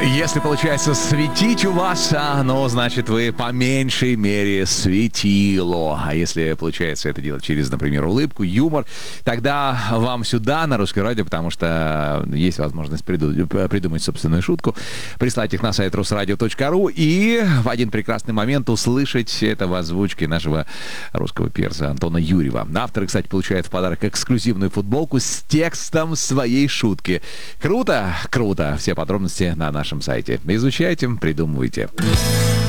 Если получается светить у вас, ну, значит, вы по меньшей мере светило. А если получается это делать через, например, улыбку, юмор, тогда вам сюда, на Русское радио, потому что есть возможность придумать собственную шутку, прислать их на сайт rusradio.ru и в один прекрасный момент услышать это в озвучке нашего русского перца Антона Юрьева. Автор, кстати, получает в подарок эксклюзивную футболку с текстом своей шутки. Круто? Круто. Все подробности на нашем сайте. Изучайте, придумывайте.